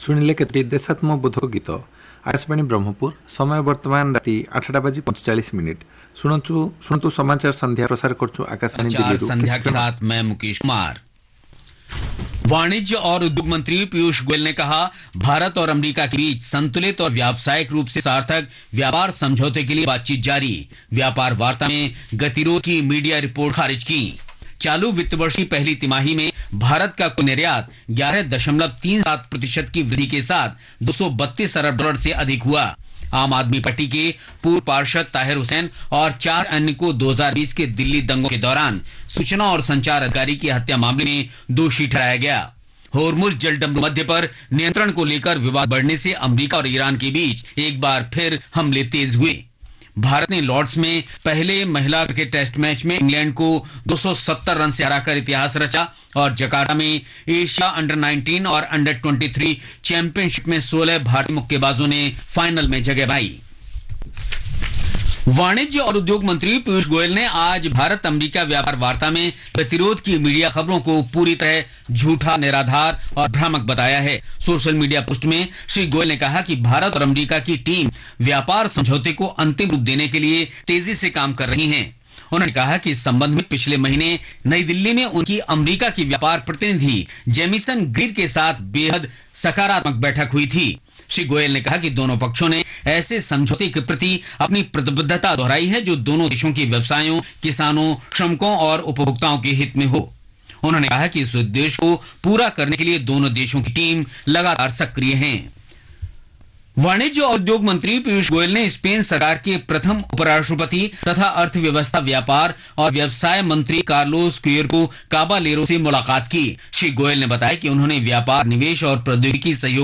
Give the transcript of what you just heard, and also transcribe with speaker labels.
Speaker 1: शुणिले केतोटी देशात्मक बोधक गीत। आकाशवाणी ब्रह्मपुर समय वर्तमान राति 8:45 शुणु समाचार संध्या प्रसार करछु आकाशवाणी दिल्ली
Speaker 2: संध्या के साथ मैं मुकेश कुमार। वाणिज्य और उद्योग मंत्री पीयूष गोयल ने कहा, भारत और अमेरिका के बीच संतुलित और व्यावसायिक रूप से सार्थक व्यापार समझौते के लिए बातचीत जारी। व्यापार वार्ता में गतिरोध की मीडिया रिपोर्ट खारिज की। चालू वित्त वर्ष की पहली तिमाही में भारत का कुल निर्यात 11.37% की वृद्धि के साथ $232 अरब से अधिक हुआ। आम आदमी पार्टी के पूर्व पार्षद ताहिर हुसैन और 4 अन्य को 2020 के दिल्ली दंगों के दौरान सूचना और संचार अधिकारी की हत्या मामले में दोषी ठहराया गया। होर्मुज जलडंबू मध्य पर नियंत्रण को लेकर विवाद बढ़ने से अमेरिका और ईरान के बीच एक बार फिर हमले तेज हुए। भारत ने लॉर्ड्स में पहले महिला क्रिकेट टेस्ट मैच में इंग्लैंड को 270 रन से हराकर इतिहास रचा और जकार्ता में एशिया अंडर 19 और अंडर 23 चैंपियनशिप में 16 भारतीय मुक्केबाजों ने फाइनल में जगह बनाई। वाणिज्य और उद्योग मंत्री पीयूष गोयल ने आज भारत अमेरिका व्यापार वार्ता में गतिरोध की मीडिया खबरों को पूरी तरह झूठा, निराधार और भ्रामक बताया है। सोशल मीडिया पोस्ट में श्री गोयल ने कहा कि भारत और अमेरिका की टीम व्यापार समझौते को अंतिम रूप देने के लिए तेजी से काम कर रही है। उन्होंने कहा कि इस संबंध में पिछले महीने नई दिल्ली में उनकी अमेरिका की व्यापार प्रतिनिधि जेमिसन ग्रीर के साथ बेहद सकारात्मक बैठक हुई थी। श्री गोयल ने कहा कि दोनों पक्षों ने ऐसे समझौते के प्रति अपनी प्रतिबद्धता दोहराई है जो दोनों देशों के व्यवसायों, किसानों, श्रमिकों और उपभोक्ताओं के हित में हो। उन्होंने कहा कि इस उद्देश्य को पूरा करने के लिए दोनों देशों की टीम लगातार सक्रिय हैं। वाणिज्य और उद्योग मंत्री पीयूष गोयल ने स्पेन सरकार के प्रथम उपराष्ट्रपति तथा अर्थव्यवस्था, व्यापार और व्यवसाय मंत्री कार्लोस क्विर्को काबालेरो से मुलाकात की। श्री गोयल ने बताया कि उन्होंने व्यापार, निवेश और प्रौद्योगिकी सहयोग